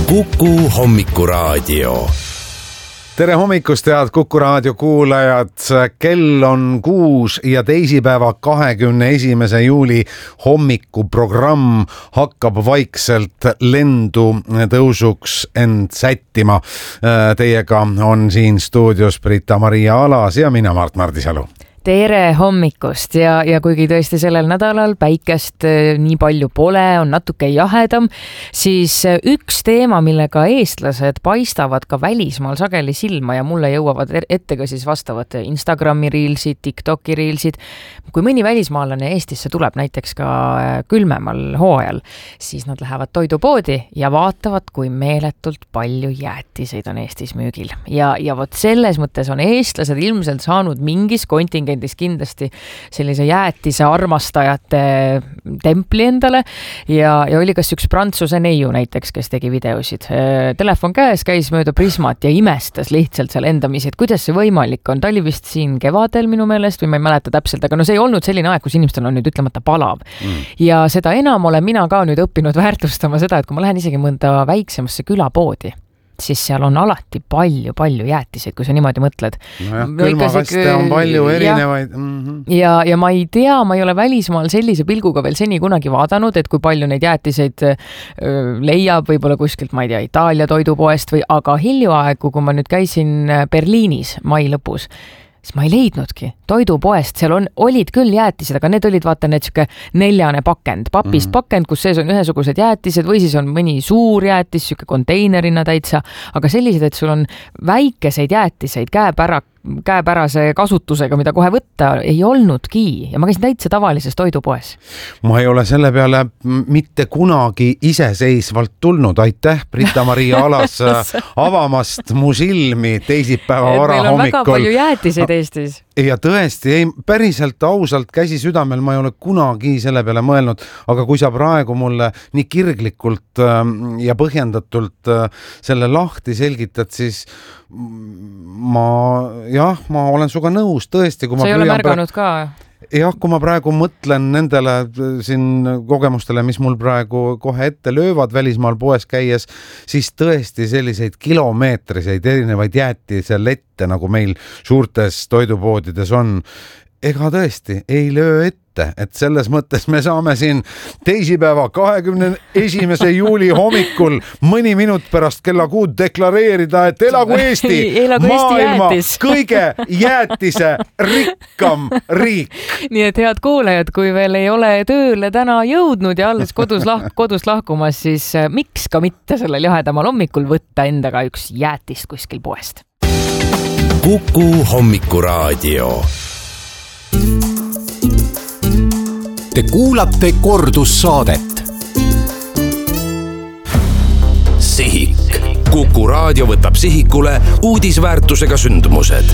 Kuku Hommikuraadio. Tere hommikust, head Kuku Raadio kuulajad. Kell on 6 ja teisipäeva 21. juuli hommikuprogramm hakkab vaikselt lendu tõusuks end sättima. Teiega on siin stuudios Britta-Maria Alas ja mina Mart Mardisalu. Tere hommikust ja kuigi tõesti sellel nädalal päikest nii palju pole, on natuke jahedam, siis üks teema, millega eestlased paistavad ka välismaal sageli silma ja mulle jõuavad ette ka siis vastavad Instagrami reelsid, TikToki reelsid. Kui mõni välismaalane Eestisse tuleb näiteks ka külmemal hooajal, siis nad lähevad toidupoodi ja vaatavad, kui meeletult palju jäätiseid on Eestis müügil. Ja vot selles mõttes on eestlased ilmselt saanud mingis kontingendis kindlasti sellise jäätise armastajate templi endale ja oli kas üks prantsuse neiu näiteks, kes tegi videosid. Telefon käes, käis mööda Prismat ja imestas lihtsalt seal endamisi, et kuidas see võimalik on. Ta oli vist siin kevadel minu meelest või ma ei mäleta täpselt, aga no see ei olnud selline aeg, kus inimestel on nüüd ütlemata palav. Ja seda enam olen mina ka nüüd õppinud väärtustama seda, et kui ma lähen isegi mõnda väiksemasse külapoodi, siis seal on alati palju jäätiseid, kui sa niimoodi mõtled. Külmakaste on palju erinevaid. Ja ma ei tea, ma ei ole välismaal sellise pilguga veel seni kunagi vaadanud, et kui palju neid jäätiseid leiab võib-olla kuskilt, ma ei tea, Itaalia toidupoest või aga hiljuaegu, kui ma nüüd käisin Berliinis mai lõpus, siis ma ei leidnudki toidupoest, seal olid küll jäätised, aga need olid vaata need siuke 4 pakend, papist pakend, kus sees on ühesugused jäätised või siis on mõni suur jäätis, siuke konteinerina täitsa, aga sellised, et sul on väikeseid jäätiseid käepärase kasutusega, mida kohe võtta, ei olnudki ja ma käisin täitsa tavalises toidupoes. Ma ei ole selle peale mitte kunagi iseseisvalt tulnud. Aitäh, Britta-Maria Alas, avamast mu silmi teisipäeva vara hommikul. Meil on väga palju jäätiseid Eestis. Ja tõesti, päriselt ausalt käsi südamel, ma ei ole kunagi selle peale mõelnud, aga kui sa praegu mulle nii kirglikult ja põhjendatult selle lahti selgitad, siis ma olen suga nõus tõesti. Sa ei ole märganud ka? Jah, kui ma praegu mõtlen nendele siin kogemustele, mis mul praegu kohe ette löövad välismaal poes käies, siis tõesti selliseid kilomeetriseid erinevaid jäätise lette, nagu meil suurtes toidupoodides on, ega tõesti ei löö ette, et selles mõttes me saame siin teisipäeva 21. juuli hommikul mõni minut pärast kella 6 deklareerida, et elagu Eesti, maailma kõige jäätise rikkam riik. Nii et head kuulajad, kui veel ei ole tööle täna jõudnud ja alles kodust lahkumas, siis miks ka mitte sellel jahedamal hommikul võtta endaga üks jäätist kuskil poest. Kuku Hommikuraadio. Te kuulate kordussaadet. Sihik. Kuku Raadio võtab sihikule uudisväärtusega sündmused.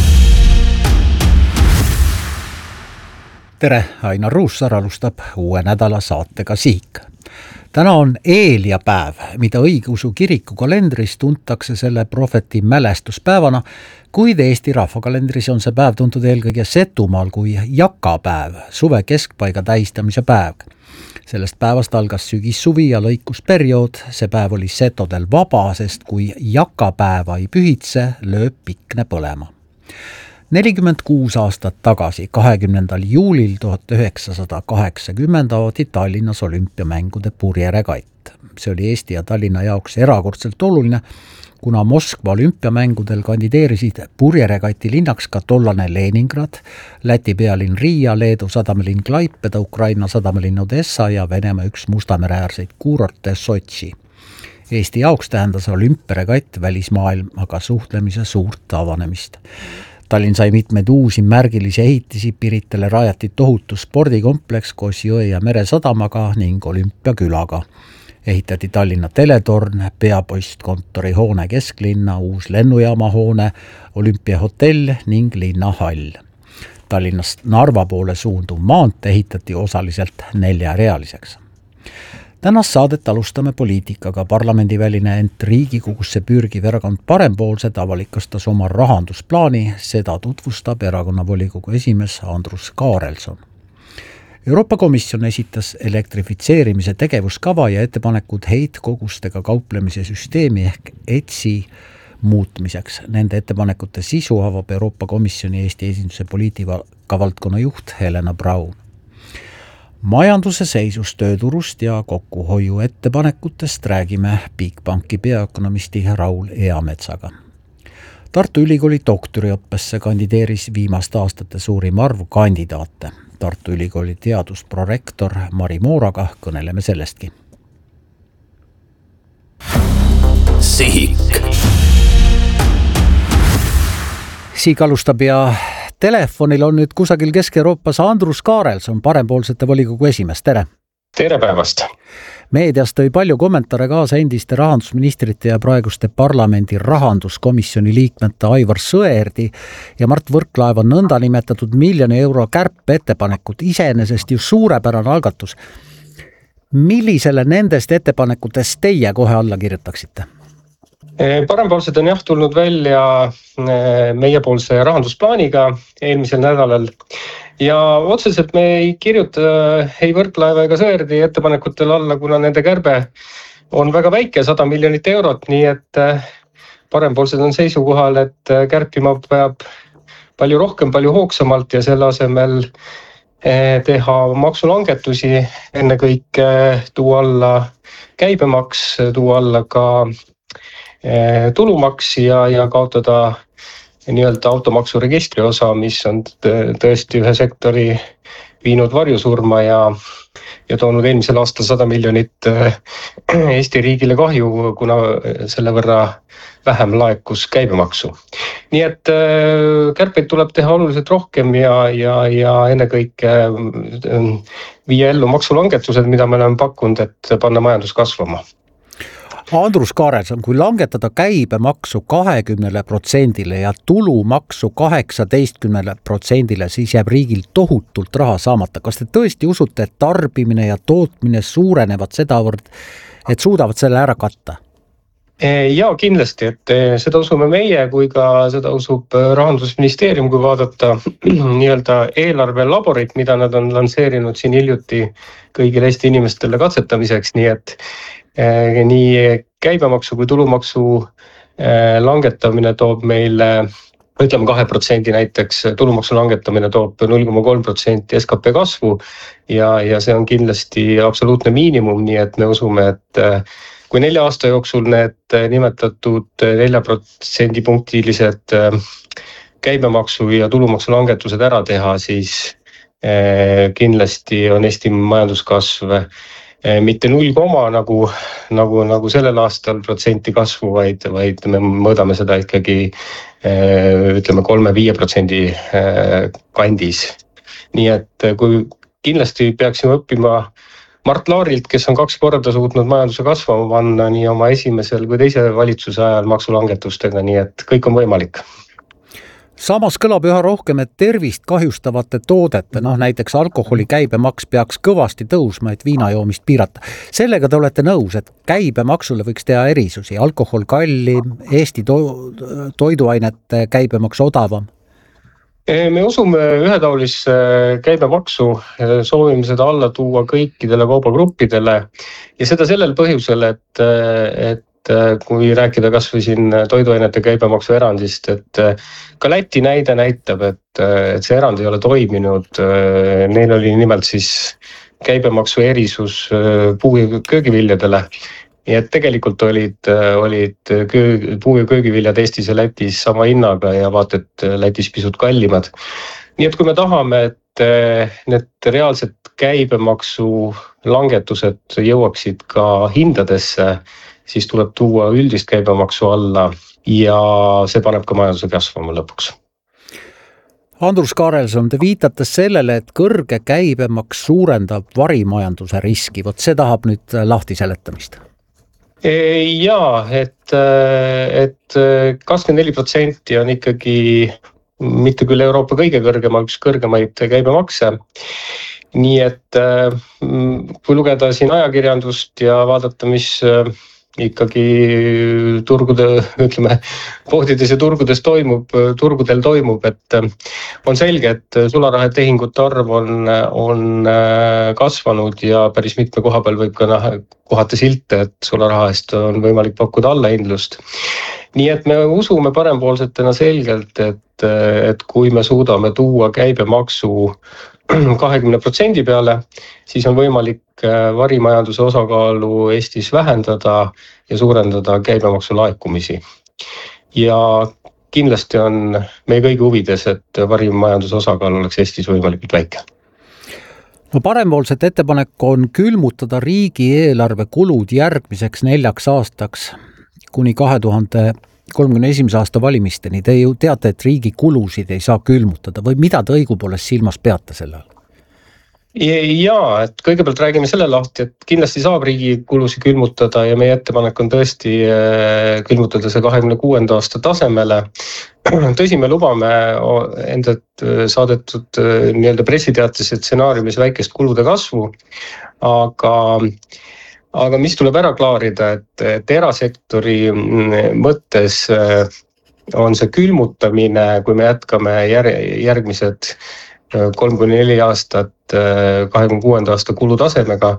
Tere, Ainar Ruussaar alustab uue nädala saatega Sihik. Täna on Eelia päev, mida õigeusu kiriku kalendris tuntakse selle prohveti mälestuspäevana, kuid Eesti rahvakalendris on see päev tuntud eelkõige Setumaal kui jakapäev, suve keskpaiga tähistamise päev. Sellest päevast algas sügissuvi ja lõikusperiood, see päev oli setodel vaba, sest kui jakapäeva ei pühitse, lööb pikne põlema. 46 aastat tagasi, 20. juulil 1980 avati Tallinnas olümpiamängude purjeregatt. See oli Eesti ja Tallinna jaoks erakordselt oluline, kuna Moskva olümpiamängudel kandideerisid purjeregati linnaks ka tollane Leningrad, Läti pealinn Riia, Leedu sadamelinn Klaipeda, Ukraina sadamelinn Odessa ja Venemaa üks Mustamereäärseid kuurorte Sotši. Eesti jaoks tähendas olümpiaregatt välismaailmaga suhtlemise suurt avanemist. Tallinn sai mitmeid uusi märgilisi ehitisi, Piritele rajati tohutu spordikompleks koos jõe ja meresadamaga ning olümpiakülaga. Ehitati Tallinna teletorn, peapostkontori hoone kesklinna, uus lennujaama hoone, olümpiahotell ning linnahall. Tallinnast Narva poole suunduv maantee ehitati osaliselt 4-realiseks. Tänast saadet alustame poliitikaga. Parlamendiväline ent Riigikogusse pürgiv erakond Parempoolsed avalikustas oma rahandusplaani, seda tutvustab erakonna volikogu esimees Andrus Kaarelson. Euroopa Komisjon esitas elektrifitseerimise tegevuskava ja ettepanekud heitkogustega kauplemise süsteemi ehk ETSI muutmiseks. Nende ettepanekute sisu avab Euroopa Komisjoni Eesti esinduse poliitika valdkonna juht Helena Braun. Majanduse seisust, tööturust ja kokkuhoiu ettepanekutest räägime Bigbanki peaökonomisti Raul Eametsaga. Tartu Ülikooli doktoriõppesse kandideeris viimaste aastate suurim arv kandidaate. Tartu Ülikooli teadusprorektor Mari Mooraga kõneleme sellestki. Sihik. Siik alustab ja telefonil on nüüd kusagil Kesk-Euroopas Andrus Kaarelson, parempoolsete volikogu esimees, tere! Tere päevast! Meedias tõi palju kommentaare kaasa endiste rahandusministrite ja praeguste parlamendi rahanduskomisjoni liikmete Aivar Sõerdi ja Mart Võrklaeva nõnda nimetatud miljoni euro kärpeettepanekut, iseenesest ju suurepärane algatus. Millisele nendest ettepanekutest teie kohe alla kirjutaksite? Parempoolsed on tulnud välja meiepoolse rahandusplaaniga eelmisel nädalal ja otseselt me ei kirjuta ei Võrklaeva ega Sõerdi ettepanekutel alla, kuna nende kärbe on väga väike, 100 miljonit eurot, nii et parempoolsed on seisukohal, et kärpima peab palju rohkem, palju hoogsamalt ja selle asemel teha maksulangetusi, ennekõike tuua alla käibemaks, tuua alla ka tulumaks ja kaotada nii-öelda automaksu registri osa, mis on tõesti ühe sektori viinud varjusurma ja toonud eelmisel aastal 100 miljonit Eesti riigile kahju, kuna selle võrra vähem laekus käibemaksu. Nii et kärpeid tuleb teha oluliselt rohkem ja ennekõike viia ellu maksulangetused, mida me oleme pakkunud, et panna majandus kasvama. Andrus Kaarelson, kui langetada käibemaksu 20% ja tulumaksu 18%, siis jääb riigil tohutult raha saamata. Kas te tõesti usute, et tarbimine ja tootmine suurenevad sedavõrd, et suudavad selle ära katta? Jaa, kindlasti, et seda usume meie, kui ka seda usub Rahandusministeerium, kui vaadata nii-öelda eelarvelaborit, mida nad on lansseerinud siin hiljuti kõigile Eesti inimestele katsetamiseks, nii et nii käibemaksu kui tulumaksu langetamine toob meile, ütleme 2% näiteks, tulumaksu langetamine toob 0,3% SKP kasvu ja see on kindlasti absoluutne miinimum, nii et me usume, et kui 4 aasta jooksul need nimetatud 4% punktilised käibemaksu ja tulumaksu langetused ära teha, siis kindlasti on Eesti majanduskasv mitte 0, nagu sellel aastal protsenti kasvu, vaid me mõõdame seda ikkagi ütleme 3-5% kandis. Nii et kui kindlasti peaksime õppima Mart Laarilt, kes on 2 korda suutnud majanduse kasvama panna nii oma esimesel kui teise valitsuse ajal maksulangetustega, nii et kõik on võimalik. Samas kõlab üha rohkem, et tervist kahjustavate toodete, näiteks alkoholi käibemaks peaks kõvasti tõusma, et viinajoomist piirata. Sellega te olete nõus, et käibemaksule võiks teha erisusi, alkohol kallim, Eesti toiduainete käibemaks odavam? Me usume ühetaolisse käibemaksu, soovime seda alla tuua kõikidele kaubagruppidele ja seda sellel põhjusel, et kui rääkida kas või siin toiduainete käibemaksu erandist, et ka Läti näide näitab, et see erand ei ole toiminud. Neil oli nimelt siis käibemaksu erisus puu- ja köögiviljadele. Nii et tegelikult olid puu- ja köögiviljad Eestis ja Lätis sama hinnaga ja vaata, et Lätis pisut kallimad. Nii et kui me tahame, et need reaalsed käibemaksu langetused jõuaksid ka hindadesse, siis tuleb tuua üldist käibemaksu alla ja see paneb ka majanduse kasvama lõpuks. Andrus Kaarelson, te viitate sellele, et kõrge käibemaks suurendab varimajanduse riski. Vot see tahab nüüd lahti seletamist. Jaa, et 24% on ikkagi mitte küll Euroopa kõige kõrgema, üks kõrgemaid käibemakse. Nii et kui lugeda siin ajakirjandust ja vaadata, mis ikkagi poodides ja turgudel toimub, et on selge, et sularahatehingute arv on kasvanud ja päris mitme koha peal võib ka kohata silte, et sularaha eest on võimalik pakkuda allahindlust. Nii et me usume parempoolsetena selgelt, et kui me suudame tuua käibemaksu 20% peale, siis on võimalik varimajanduse osakaalu Eestis vähendada ja suurendada käibemaksu laekumisi. Ja kindlasti on meie kõigi huvides, et varimajanduse osakaal oleks Eestis võimalikult väike. No parempoolset ettepanek on külmutada riigieelarve kulud järgmiseks 4 aastaks kuni 2031. aasta valimisteni. Te ju teate, et riigi kulusid ei saa külmutada või mida te õigupoolest silmas peate selle all? Jaa, et kõigepealt räägime selle lahti, et kindlasti saab riigi kulusid külmutada ja meie ettepanek on tõesti külmutada see 26. aasta tasemele. Tõsi, me lubame endalt saadetud nii-öelda pressiteates stsenaariumis väikest kulude kasvu, aga mis tuleb ära klaarida, et erasektori mõttes on see külmutamine, kui me jätkame järgmised 3-4 aastat 26. aasta kulutasemega.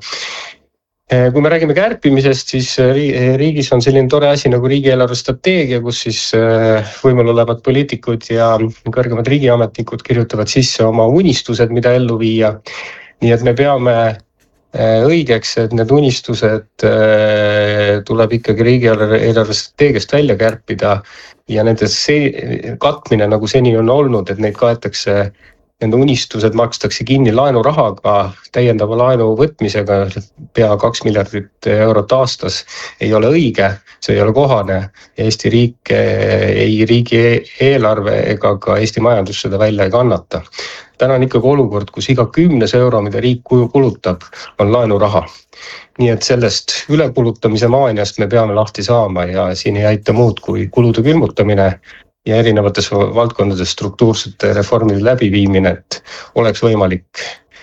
Kui me räägime kärpimisest, siis riigis on selline tore asi nagu riigieelarve strateegia, kus siis võimul olevad poliitikud ja kõrgemad riigiametnikud kirjutavad sisse oma unistused, mida ellu viia. Nii et me peame õigeks, et need unistused tuleb ikkagi riigieelarve strateegiast välja kärpida ja nendes katmine nagu seni on olnud, et neid kaetakse. Nende unistused makstakse kinni laenurahaga, täiendava laenu võtmisega, pea 2 miljardit eurot aastas ei ole õige, see ei ole kohane. Eesti riik, ei riigi eelarve ega ka Eesti majandus seda välja ei kannata. Täna on ikkagi olukord, kus iga 10 euro, mida riik kulutab, on laenuraha. Nii et sellest ülekulutamise maaniast me peame lahti saama ja siin ei aita muud kui kulude külmutamine ja erinevates valdkondades struktuursete reformide läbiviimine, et oleks võimalik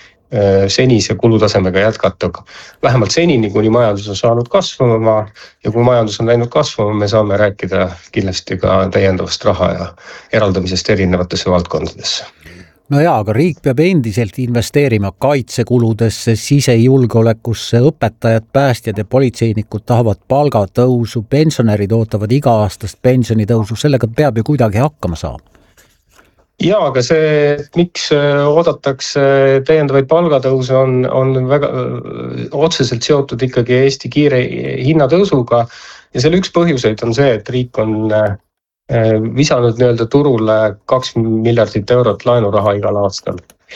senise kulutasemega jätkata. Vähemalt senini, kuni majandus on saanud kasvama ja kui majandus on läinud kasvama, me saame rääkida kindlasti ka täiendavast raha ja eraldamisest erinevatesse valdkondadesse. No jaa, aga riik peab endiselt investeerima kaitsekuludesse, sisejulgeolekusse, õpetajad, päästjad ja politseinikud tahavad palgatõusu, pensionärid ootavad iga-aastast pensionitõusu, sellega peab ju kuidagi hakkama saama. Jaa, aga see, miks oodatakse täiendavaid palgatõuse on väga otseselt seotud ikkagi Eesti kiire hinnatõusuga ja selle üks põhjuseid on see, et riik on visanud nii-öelda turule 2 miljardit eurot laenuraha igal aastal.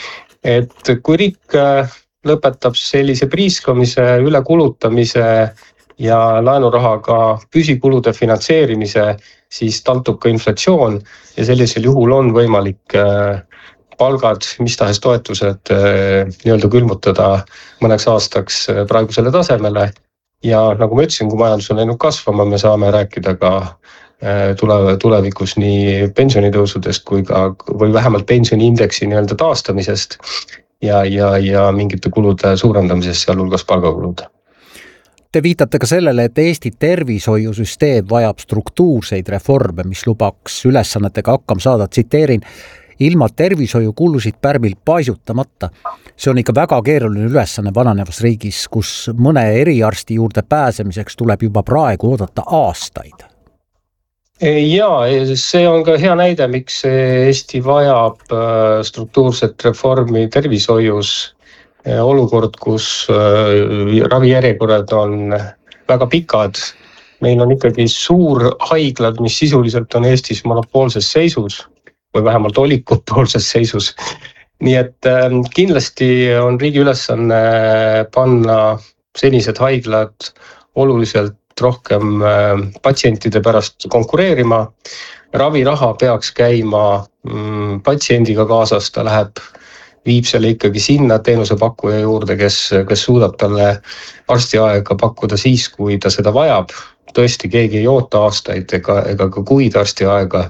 Et kui riik lõpetab sellise priiskamise, ülekulutamise ja laenurahaga püsikulude finantseerimise, siis taltub ka inflatsioon ja sellisel juhul on võimalik palgad, mis tahes toetused nii-öelda külmutada mõneks aastaks praegusele tasemele. Ja nagu ma ütlesin, kui majandus on läinud kasvama, me saame rääkida ka tulevikus nii pensionitõusudest või vähemalt pensioniindeksi nii-öelda taastamisest ja mingite kulude suurendamisest, sealhulgas palgakulud. Te viitate ka sellele, et Eesti tervishoiusüsteem vajab struktuurseid reforme, mis lubaks ülesannetega hakkama saada. Tsiteerin, ilma tervishoiukulusid pärmil paisutamata. See on ikka väga keeruline ülesanne vananevas riigis, kus mõne eriarsti juurde pääsemiseks tuleb juba praegu oodata aastaid. Jaa, see on ka hea näide, miks Eesti vajab struktuurset reformi tervishoius. Olukord, kus ravijärjekorrad on väga pikad. Meil on ikkagi suur haiglad, mis sisuliselt on Eestis monopoolses seisus või vähemalt oligopoolses seisus. Nii et kindlasti on riigi ülesanne panna senised haiglad oluliselt rohkem patsientide pärast konkureerima. Raviraha peaks käima patsiendiga kaasas, ta viib selle ikkagi sinna teenusepakkuja juurde, kes suudab talle arstiaega pakkuda siis, kui ta seda vajab. Tõesti, keegi ei oota aastaid ega ka kuid arstiaega,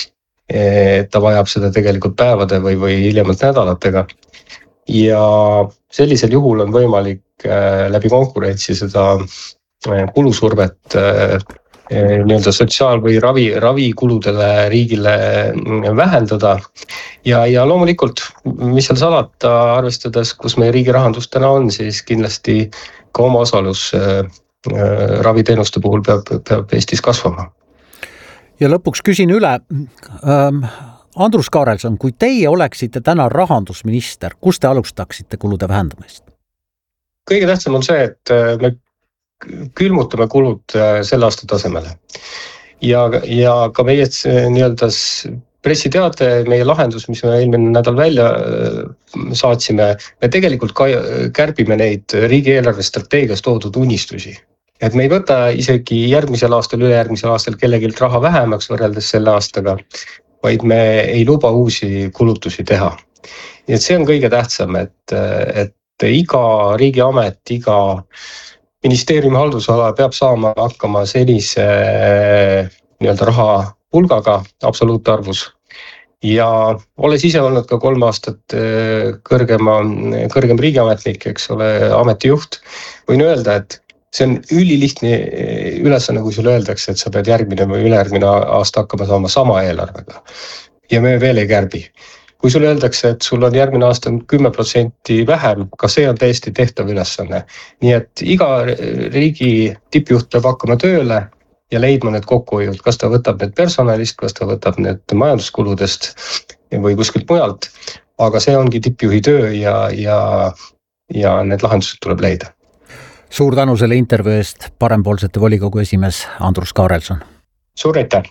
et ta vajab seda tegelikult päevade või hiljemalt nädalatega. Ja sellisel juhul on võimalik läbi konkurentsi seda kulusurvet nii-öelda sotsiaal- või ravikuludele riigile vähendada. Ja loomulikult, mis seal salata, arvestades, kus meie riigi rahandus täna on, siis kindlasti ka oma osalus raviteenuste puhul peab Eestis kasvama. Ja lõpuks küsin üle, Andrus Kaarelson, kui teie oleksite täna rahandusminister, kus te alustaksite kulude vähendamist? Kõige tähtsam on see, et me külmutame kulud selle aasta tasemele. Ja ka meie nii-öelda pressiteade, meie lahendus, mis me eelmine nädal välja saatsime, me tegelikult kärbime neid riigieelarve strateegias toodud unistusi. Et me ei võta isegi järgmisel aastal, ülejärgmisel aastal kellegilt raha vähemaks võrreldes selle aastaga, vaid me ei luba uusi kulutusi teha. Nii et see on kõige tähtsam, et iga riigiamet, iga ministeeriumi haldusala peab saama hakkama senise nii-öelda raha hulgaga absoluutarvus. Ja olles ise olnud ka 3 aastat kõrgem riigiametnik, eks ole, ametijuht, võin öelda, et see on ülilihtne ülesanne, kui sulle öeldakse, et sa pead järgmine või ülejärgmine aasta hakkama saama sama eelarvega. Ja me veel ei kärbi. Kui sulle öeldakse, et sul on järgmine aasta 10% vähem, ka see on täiesti tehtav ülesanne. Nii et iga riigi tippjuht peab hakkama tööle ja leidma need kokkuhoiud, kas ta võtab need personalist, kas ta võtab need majanduskuludest või kuskilt mujalt. Aga see ongi tippjuhi töö ja need lahendused tuleb leida. Suur tänu selle intervjuu eest, Parempoolsete volikogu esimees Andrus Kaarelson. Suur aitäh!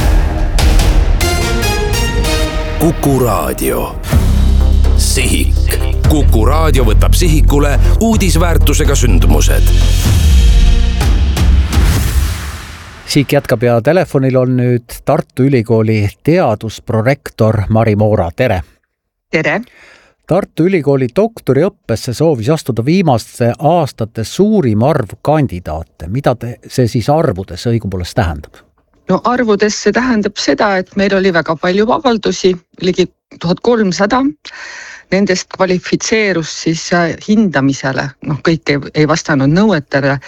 Kuku Raadio. Sihik. Kuku Raadio võtab sihikule uudisväärtusega sündmused. Sihik jätkab ja telefonil on nüüd Tartu Ülikooli teadusprorektor Mari Moora. Tere! Tere! Tartu Ülikooli doktoriõppesse soovis astuda viimaste aastate suurim arv kandidaate. Mida see siis arvudes õigupoolest tähendab? No arvudes see tähendab seda, et meil oli väga palju avaldusi, ligi 1300. Nendest kvalifitseerus siis hindamisele, kõik ei vastanud nõuetele,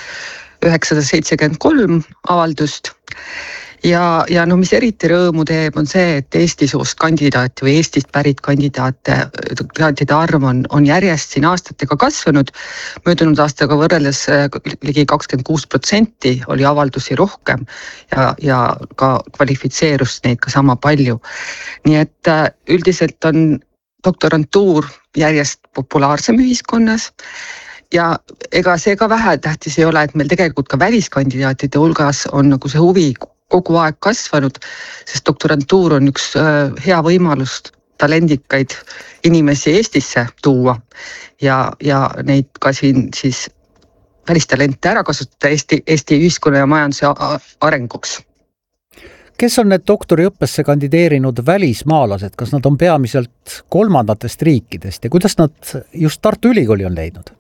973 avaldust. Ja mis eriti rõõmu teeb, on see, et Eesti soost kandidaati või Eestist pärit kandidaatide arv on järjest siin aastatega kasvanud. Möödunud aastaga võrreldes ligi 26% oli avaldusi rohkem ja ka kvalifitseerus neid ka sama palju. Nii et üldiselt on doktorantuur järjest populaarsem ühiskonnas. Ja ega see ka vähe tähtis ei ole, et meil tegelikult ka väliskandidaatide hulgas on nagu see huvi kogu aeg kasvanud, sest doktorantuur on üks hea võimalus talendikaid inimesi Eestisse tuua ja neid ka siin siis välistalente ära kasutada Eesti ühiskonna ja majanduse arenguks. Kes on need doktoriõppesse kandideerinud välismaalased? Kas nad on peamiselt kolmandatest riikidest ja kuidas nad just Tartu Ülikooli on leidnud?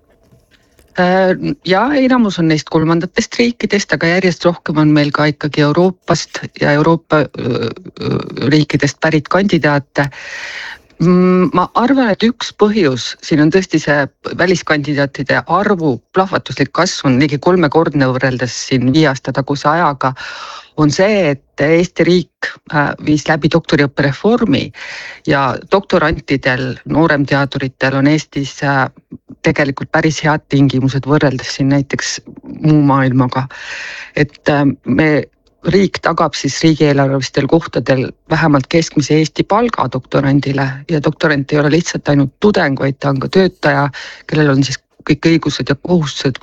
Ja enamus on neist kolmandatest riikidest, aga järjest rohkem on meil ka ikkagi Euroopast ja Euroopa riikidest pärit kandidaate. Ma arvan, et üks põhjus, siin on tõesti see väliskandidaatide arvu plahvatuslik kasv on ligi 3-kordne võrreldes siin 5 aasta taguse ajaga, on see, et Eesti riik viis läbi doktoriõppereformi ja doktorantidel, nooremteaduritel on Eestis tegelikult päris head tingimused võrreldes siin näiteks muu maailmaga. Et riik tagab siis riigieelarvelistel kohtadel vähemalt keskmise Eesti palga doktorandile ja doktorant ei ole lihtsalt ainult tudeng, vaid ta on ka töötaja, kellel on siis kõik õigused ja kohustused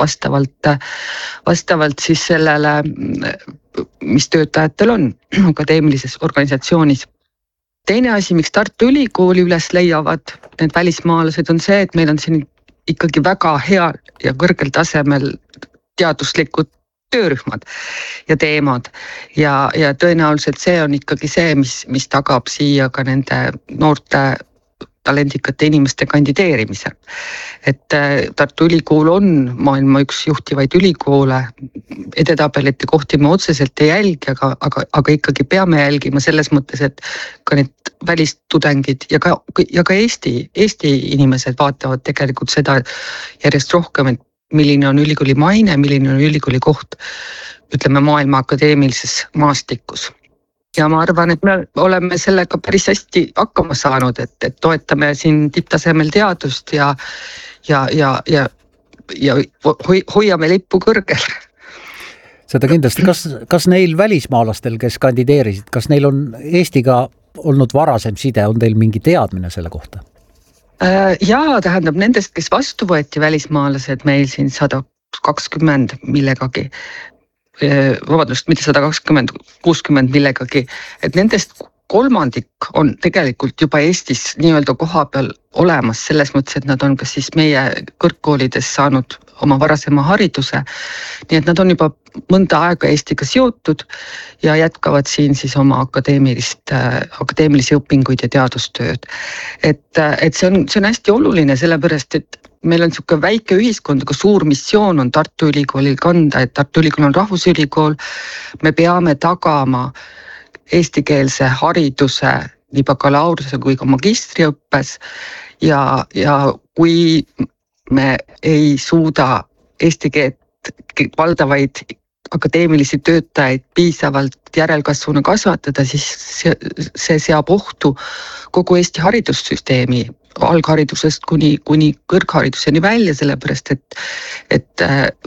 vastavalt siis sellele, mis töötajatel on akadeemilises organisatsioonis. Teine asi, miks Tartu Ülikooli üles leiavad need välismaalased on see, et meil on siin ikkagi väga hea ja kõrgel tasemel teaduslikud töörühmad ja teemad ja tõenäoliselt see on ikkagi see, mis tagab siia ka nende noorte talendikate inimeste kandideerimise. Et Tartu Ülikool on maailma üks juhtivaid ülikoole, edetabelite kohti me otseselt ei jälgi, aga ikkagi peame jälgima selles mõttes, et ka need välistudengid ja ka Eesti inimesed vaatavad tegelikult seda järjest rohkem, et milline on ülikooli maine, milline on ülikooli koht, ütleme maailma akadeemilises maastikus. Ja ma arvan, et me oleme sellega päris hästi hakkama saanud, et toetame siin tipptasemel teadust ja hoiame lippu kõrgel. Seda kindlasti. Kas neil välismaalastel, kes kandideerisid, kas neil on Eestiga olnud varasem side, on teil mingi teadmine selle kohta? Jaa, tähendab nendest, kes vastu võeti välismaalased meil siin 120 millegagi, vabandust, mitte 120, 60 millegagi, et nendest kolmandik on tegelikult juba Eestis nii-öelda koha peal olemas, selles mõttes, et nad on kas siis meie kõrgkoolides saanud oma varasema hariduse, nii et nad on juba mõnda aega Eestiga seotud ja jätkavad siin siis oma akadeemilisi õpinguid ja teadustööd. Et see on hästi oluline, sellepärast, et meil on niisugune väike ühiskond, aga suur missioon on Tartu Ülikoolil kanda, et Tartu Ülikool on rahvusülikool, me peame tagama eestikeelse hariduse nii bakalaureuse kui ka magistriõppes ja kui me ei suuda eesti keelt valdavaid akadeemilisi töötajaid piisavalt järelkasvuna kasvatada, siis see seab ohtu kogu Eesti haridussüsteemi algharidusest kuni kõrghariduseni välja, sellepärast et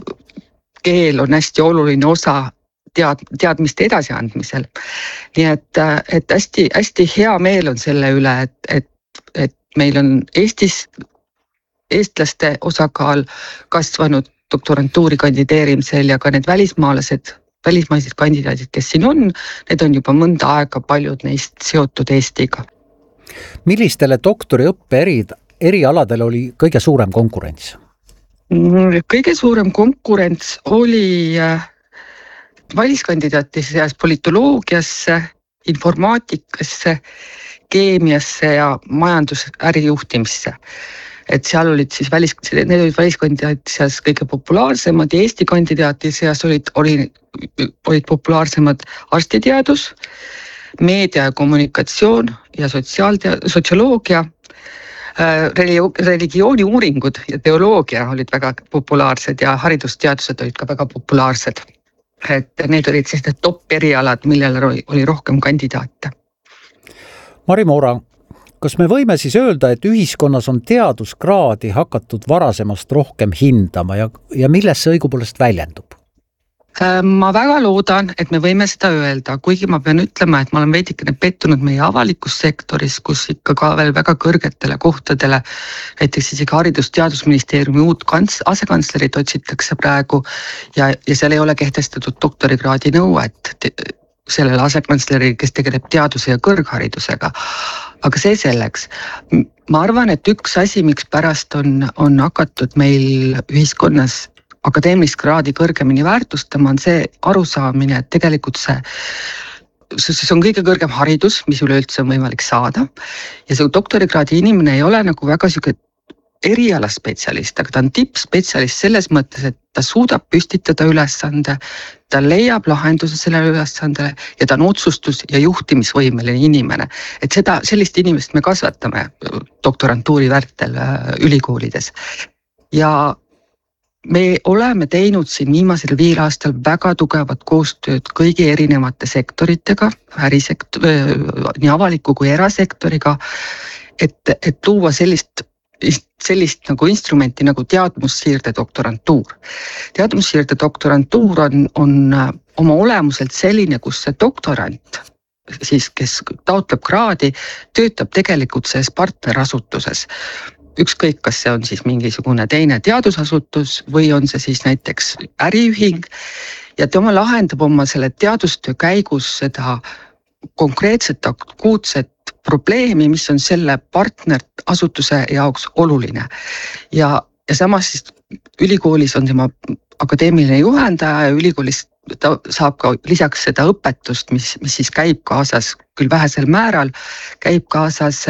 keel on hästi oluline osa teadmiste edasiandmisel. Nii et hästi hea meel on selle üle, et meil on Eestis eestlaste osakaal kasvanud doktorantuuri kandideerimisel ja ka need välismaised kandidaadid, kes siin on, need on juba mõnda aega paljud neist seotud Eestiga. Millistele doktoriõppe erialadel oli kõige suurem konkurents? Kõige suurem konkurents oli väliskandidaati seas politoloogiasse, informaatikasse, keemiasse ja majandusärijuhtimisse. Et seal olid siis need olid väliskandidaati seas kõige populaarsemad ja Eesti kandidaati seas olid populaarsemad arstiteadus, meedia ja kommunikatsioon ja sotsioloogia, religiooni uuringud ja teoloogia olid väga populaarsed ja haridusteadused olid ka väga populaarsed. Et need olid siis need top erialad, millele oli rohkem kandidaate. Mari Moora, kas me võime siis öelda, et ühiskonnas on teaduskraadi hakatud varasemast rohkem hindama ja milles see õigupoolest väljendub? Ma väga loodan, et me võime seda öelda, kuigi ma pean ütlema, et ma olen veidikene pettunud meie avalikus sektoris, kus ikka ka veel väga kõrgetele kohtadele, näiteks isegi Haridus-Teadusministeeriumi uut asekantslerit otsitakse praegu ja seal ei ole kehtestatud doktorikraadi nõuet sellele asekantsleril, kes tegeleb teaduse ja kõrgharidusega. Aga see selleks. Ma arvan, et üks asi, miks pärast on hakatud meil ühiskonnas akadeemilist kraadi kõrgemini väärtustama, on see arusaamine, et tegelikult see on kõige kõrgem haridus, mis üleüldse on võimalik saada. Ja see doktorikraadi inimene ei ole nagu väga erialaspetsialist, aga ta on tippspetsialist selles mõttes, et ta suudab püstitada ülesande, ta leiab lahenduse sellele ülesandele ja ta on otsustus- ja juhtimisvõimeline inimene. Et sellist inimest me kasvatame doktorantuuri vältel ülikoolides. Ja me oleme teinud siin viimasel 5 aastal väga tugevat koostööd kõigi erinevate sektoritega, nii avaliku kui erasektoriga, et luua sellist nagu instrumenti nagu teadmussiirde doktorantuur. Teadmussiirde doktorantuur on oma olemuselt selline, kus see doktorant, siis, kes taotleb kraadi, töötab tegelikult selles partnerasutuses. Ükskõik, kas see on siis mingisugune teine teadusasutus või on see siis näiteks äriühing ja tema lahendab oma selle teadustöö käigus seda konkreetset akuutset probleemi, mis on selle partnerasutuse jaoks oluline. Ja samas siis ülikoolis on tema akadeemiline juhendaja ja ülikoolis ta saab ka lisaks seda õpetust, mis siis käib kaasas, küll vähesel määral, käib kaasas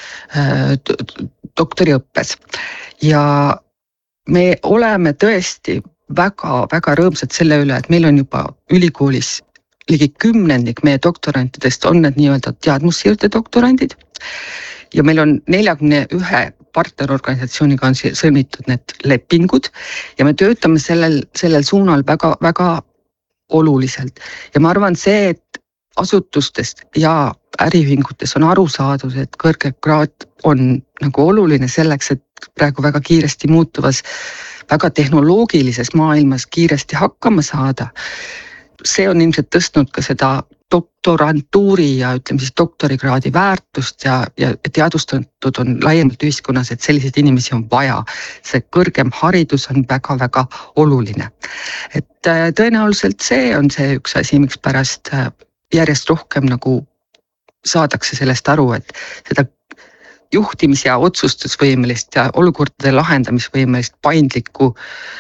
doktoriõppes. Ja me oleme tõesti väga rõõmsad selle üle, et meil on juba ülikoolis ligi 10% meie doktorantidest on need nii-öelda teadmussiirde doktorandid ja meil on 41 partnerorganisatsiooniga on sõlmitud need lepingud ja me töötame sellel suunal väga, väga oluliselt. Ja ma arvan see, et asutustest ja äriühingutes on aru saadud, et kõrge kraad on nagu oluline selleks, et praegu väga kiiresti muutuvas, väga tehnoloogilises maailmas kiiresti hakkama saada. See on ilmselt tõstnud ka seda doktorantuuri ja ütleme siis doktorikraadi väärtust ja teadustatud on laiemalt ühiskonnas, et selliseid inimesi on vaja. See kõrgem haridus on väga-väga oluline. Et tõenäoliselt see on see üks asi, miks pärast järjest rohkem nagu saadakse sellest aru, et seda juhtimis- ja otsustusvõimelist ja olukordade lahendamisvõimelist paindlikku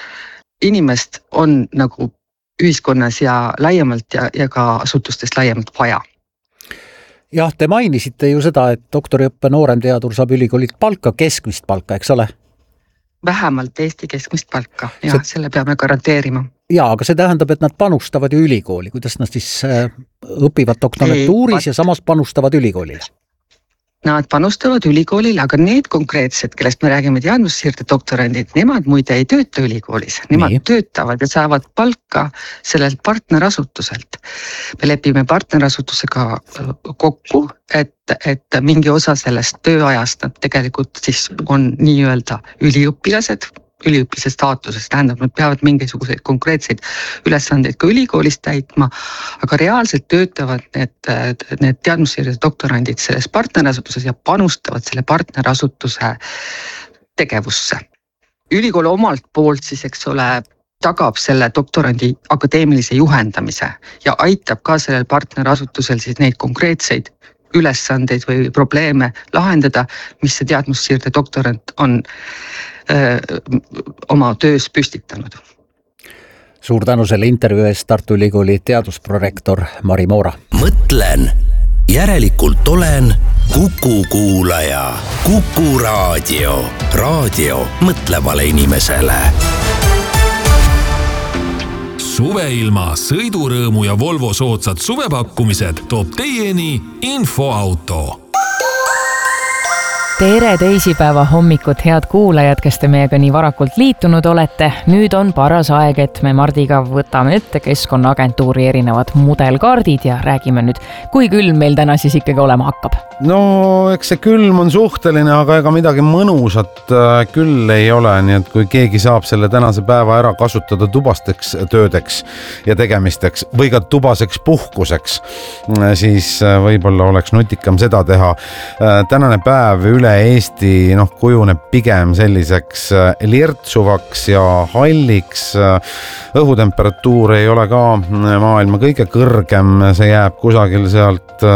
inimest on nagu ühiskonnas ja laiemalt ja ka asutustest laiemalt vaja. Jah, te mainisite ju seda, et doktoriõppe noorenteadur saab ülikoolilt palka, keskmist palka, eks ole? Vähemalt Eesti keskmist palka ja selle peame garanteerima. Jaa, aga see tähendab, et nad panustavad ju ülikooli. Kuidas nad siis õpivad doktorantuuris ja samas panustavad ülikoolile? Nad panustavad ülikoolile, aga need konkreetsed, kellest me räägime teadmussiirde doktorandid, nemad muide ei tööta ülikoolis. Nemad töötavad ja saavad palka sellelt partnerasutuselt. Me lepime partnerasutusega kokku, et mingi osa sellest tööajast nad tegelikult siis on nii-öelda üliõpilase staatuses, tähendab, nad peavad mingisuguseid konkreetseid ülesandeid ka ülikoolis täitma, aga reaalselt töötavad need teadmussiirde doktorandid selles partnerasutuses ja panustavad selle partnerasutuse tegevusse. Ülikool omalt poolt siis, eks ole, tagab selle doktorandi akadeemilise juhendamise ja aitab ka sellel partnerasutusel siis neid konkreetseid ülesandeid või probleeme lahendada, mis see teadmussiirde doktorant on oma töös püstitanud. Suur tänu selle intervjuu eest, Tartu Ülikooli teadusprorektor Mari Moora. Mõtlen, järelikult olen Kuku kuulaja. Kuku raadio. Raadio mõtlevale inimesele. Suveilma, sõidurõõmu ja Volvo soodsad suvepakkumised toob teieni Infoauto. Tere teisipäeva hommikut, head kuulajad, kes te meiega nii varakult liitunud olete. Nüüd on paras aeg, et me Mardiga võtame ette Keskkonnaagentuuri erinevad mudelkaardid ja räägime nüüd, kui külm meil täna siis ikkagi olema hakkab. No eks see külm on suhteline, aga ega midagi mõnusat küll ei ole, nii et kui keegi saab selle tänase päeva ära kasutada tubasteks töödeks ja tegemisteks või ka tubaseks puhkuseks, siis võib-olla oleks nutikam seda teha. Tänane päev üle Eesti kujuneb pigem selliseks lirtsuvaks ja halliks. Õhutemperatuur ei ole ka maailma kõige kõrgem, see jääb kusagil sealt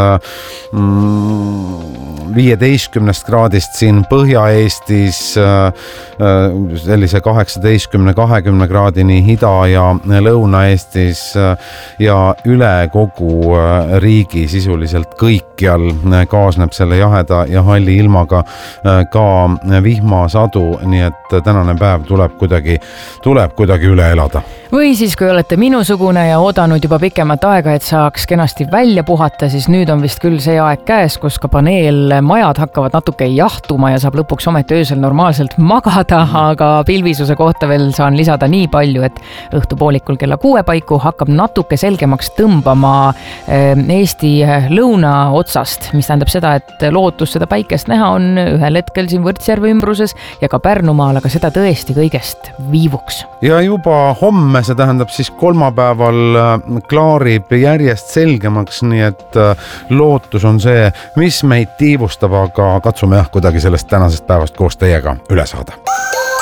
15 kraadist siin Põhja-Eestis sellise 18-20 kraadini Ida- ja Lõuna-Eestis ja üle kogu riigi sisuliselt kõikjal kaasneb selle jaheda ja halli ilmaga ka vihmasadu, nii et tänane päev tuleb kuidagi üle elada. Või siis, kui olete minusugune ja oodanud juba pikemat aega, et saaks kenasti välja puhata, siis nüüd on vist küll see aeg käes, kus ka paneelmajad hakkavad natuke jahtuma ja saab lõpuks ometi öösel normaalselt magada, aga pilvisuse kohta veel saan lisada nii palju, et õhtupoolikul kella 6 paiku hakkab natuke selgemaks tõmbama Eesti lõuna otsast, mis tähendab seda, et lootus seda päikest näha on ühel hetkel siin Võrtsjärve ümbruses ja ka Pärnumaal, aga seda tõesti kõigest viivuks. Ja juba homme, see tähendab siis kolmapäeval klaarib järjest selgemaks, nii et lootus on see, mis meid tiivustab, aga katsume kuidagi sellest tänasest päevast koos teiega üle saada.